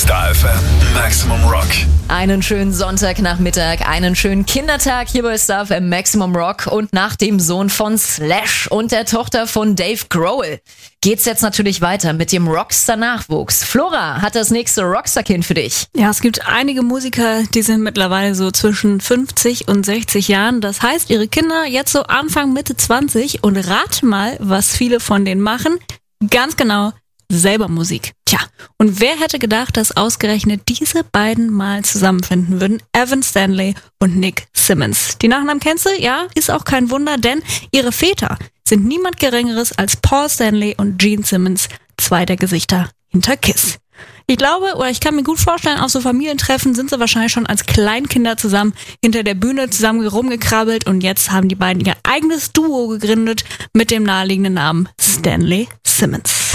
Star FM Maximum Rock. Einen schönen Sonntagnachmittag, einen schönen Kindertag hier bei Star FM Maximum Rock. Und nach dem Sohn von Slash und der Tochter von Dave Grohl geht's jetzt natürlich weiter mit dem Rockstar-Nachwuchs. Flora hat das nächste Rockstar-Kind für dich. Ja, es gibt einige Musiker, die sind mittlerweile so zwischen 50 und 60 Jahren. Das heißt, ihre Kinder jetzt so Anfang, Mitte 20. Und rat mal, was viele von denen machen. Ganz genau, selber Musik. Tja, und wer hätte gedacht, dass ausgerechnet diese beiden mal zusammenfinden würden? Evan Stanley und Nick Simmons. Die Nachnamen kennst du? Ja, ist auch kein Wunder, denn ihre Väter sind niemand Geringeres als Paul Stanley und Gene Simmons, zwei der Gesichter hinter Kiss. Ich glaube, oder ich kann mir gut vorstellen, auf so Familientreffen sind sie wahrscheinlich schon als Kleinkinder zusammen hinter der Bühne zusammen rumgekrabbelt und jetzt haben die beiden ihr eigenes Duo gegründet mit dem naheliegenden Namen Stanley Simmons.